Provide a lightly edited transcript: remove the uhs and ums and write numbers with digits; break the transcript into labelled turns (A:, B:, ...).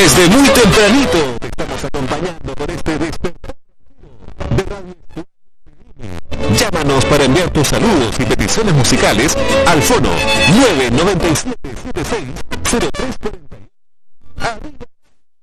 A: Desde muy tempranito te estamos acompañando por este despertar de Radio Estudiantes. Llámanos para enviar tus saludos y peticiones musicales al fono 997 76 0341.